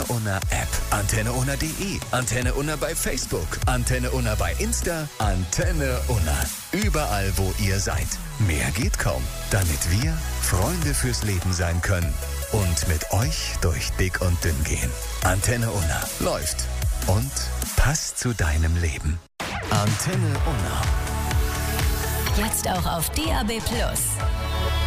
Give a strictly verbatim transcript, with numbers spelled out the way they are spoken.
Antenne Unna App, Antenne Unna punkt de, Antenne Unna bei Facebook, Antenne Unna bei Insta, Antenne Unna. Überall, wo ihr seid. Mehr geht kaum, damit wir Freunde fürs Leben sein können und mit euch durch dick und dünn gehen. Antenne Unna läuft und passt zu deinem Leben. Antenne Unna. Jetzt auch auf D A B Plus.